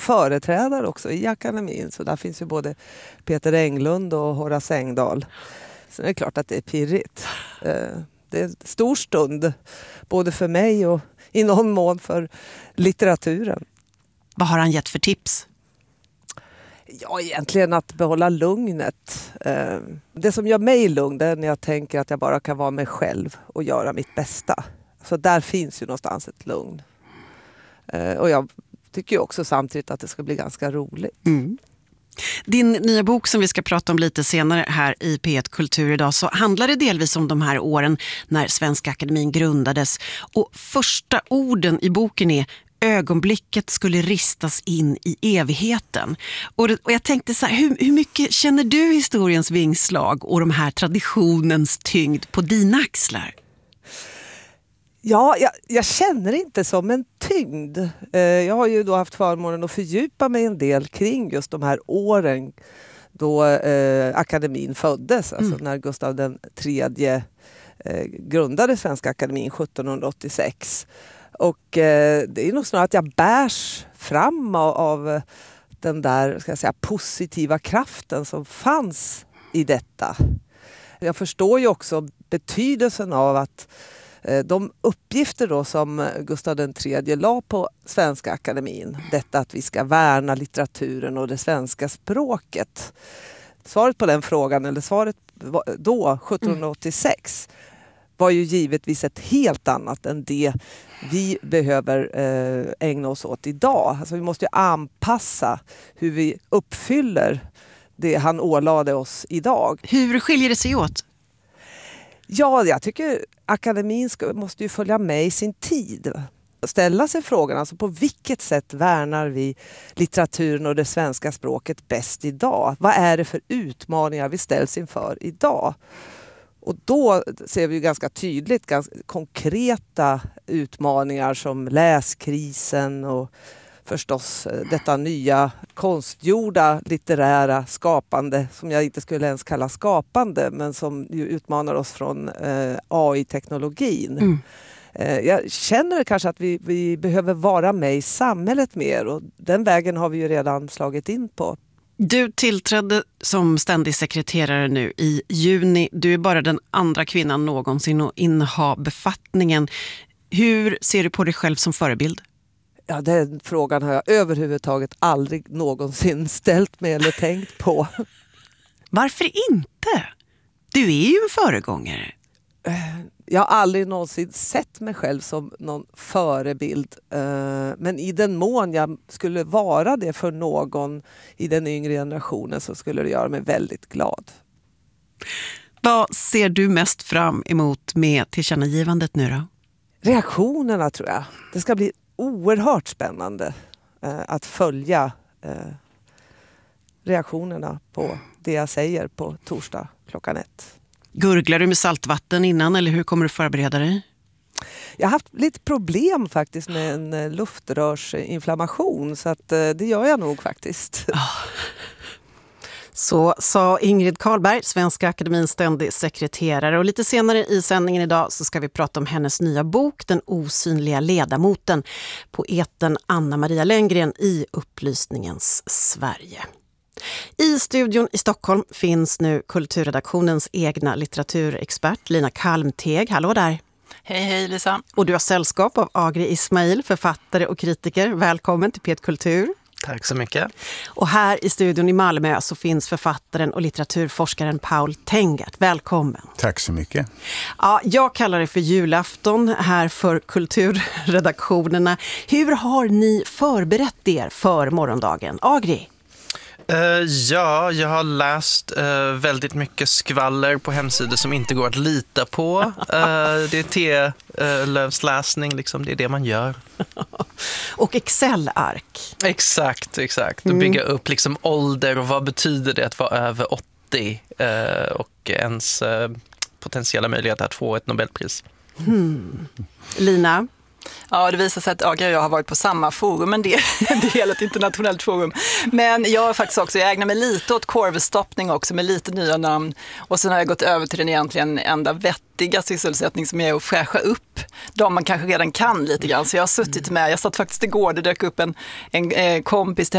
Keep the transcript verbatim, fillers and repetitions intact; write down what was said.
företrädare också i akademin. Så där finns ju både Peter Englund och Horace Engdahl. Så det är klart att det är pirrigt. Det är en stor stund, både för mig och i någon mån för litteraturen. Vad har han gett för tips? Ja, egentligen att behålla lugnet. Det som gör mig lugn är när jag tänker att jag bara kan vara mig själv och göra mitt bästa. Så där finns ju någonstans ett lugn. Och jag tycker ju också samtidigt att det ska bli ganska roligt. Mm. Din nya bok som vi ska prata om lite senare här i P ett Kultur idag, så handlar det delvis om de här åren när Svenska Akademin grundades. Och första orden i boken är: ögonblicket skulle ristas in i evigheten. Och, det, och jag tänkte så här, hur, hur mycket känner du historiens vingslag och de här traditionens tyngd på dina axlar? Ja, jag, jag känner inte som en tyngd. Eh, jag har ju då haft förmånen att fördjupa mig en del kring just de här åren då eh, akademin föddes. Alltså mm. när Gustav den tredje eh, grundade Svenska Akademin sjuttonhundraåttiosex. Och eh, det är nog snarare att jag bärs fram av, av den där, ska jag säga, positiva kraften som fanns i detta. Jag förstår ju också betydelsen av att de uppgifter då som Gustav den tredje la på Svenska Akademin, detta att vi ska värna litteraturen och det svenska språket. Svaret på den frågan, eller svaret då, sjuttonhundraåttiosex, var ju givetvis ett helt annat än det vi behöver eh, ägna oss åt idag. Alltså vi måste ju anpassa hur vi uppfyller det han ålade oss idag. Hur skiljer det sig åt? Ja, jag tycker akademin ska, måste ju följa med i sin tid. Ställa sig frågan, alltså på vilket sätt värnar vi litteraturen och det svenska språket bäst idag? Vad är det för utmaningar vi ställs inför idag? Och då ser vi ju ganska tydligt ganska konkreta utmaningar som läskrisen och förstås detta nya konstgjorda litterära skapande som jag inte skulle ens kalla skapande, men som ju utmanar oss från eh, A I-teknologin. Mm. Eh, jag känner kanske att vi, vi behöver vara med i samhället mer, och den vägen har vi ju redan slagit in på. Du tillträdde som ständig sekreterare nu i juni. Du är bara den andra kvinnan någonsin att inneha befattningen. Hur ser du på dig själv som förebild? Ja, den frågan har jag överhuvudtaget aldrig någonsin ställt mig eller tänkt på. Varför inte? Du är ju en föregångare. Jag har aldrig någonsin sett mig själv som någon förebild. Men i den mån jag skulle vara det för någon i den yngre generationen så skulle det göra mig väldigt glad. Vad ser du mest fram emot med tillkännagivandet nu då? Reaktionerna, tror jag. Det ska bli oerhört spännande eh, att följa eh, reaktionerna på det jag säger på torsdag klockan ett. Gurglar du med saltvatten innan, eller hur kommer du förbereda dig? Jag har haft lite problem faktiskt med en eh, luftrörsinflammation, så att, eh, det gör jag nog faktiskt. Oh. Så sa Ingrid Karlberg, Svenska Akademins ständig sekreterare. Och lite senare i sändningen idag så ska vi prata om hennes nya bok, Den osynliga ledamoten, poeten Anna Maria Lenngren i upplysningens Sverige. I studion i Stockholm finns nu kulturredaktionens egna litteraturexpert Lina Kalmteg. Hallå där! Hej, hej Lisa! Och du har sällskap av Agri Ismail, författare och kritiker. Välkommen till P ett Kultur. Tack så mycket. Och här i studion i Malmö så finns författaren och litteraturforskaren Paul Tengart. Välkommen. Tack så mycket. Ja, jag kallar det för julafton här för kulturredaktionerna. Hur har ni förberett er för morgondagen? Agri? Uh, ja, jag har läst uh, väldigt mycket skvaller på hemsidor som inte går att lita på. Uh, det är T-lövsläsning, liksom, det är det man gör. Och Excel-ark. Exakt, exakt. Mm. Bygga upp liksom ålder och vad betyder det att vara över åttio uh, och ens uh, potentiella möjlighet att få ett Nobelpris. Hmm. Lina? Ja, det visar sig att Agri och jag har varit på samma forum, men det är ett internationellt forum. Men jag har faktiskt också, jag ägnar mig lite åt korvstoppning också med lite nya namn. Och sen har jag gått över till den egentligen enda vettiga sysselsättning som är att fräscha upp de man kanske redan kan lite grann. Så jag har suttit med, jag satt faktiskt igår, det dök upp en, en eh, kompis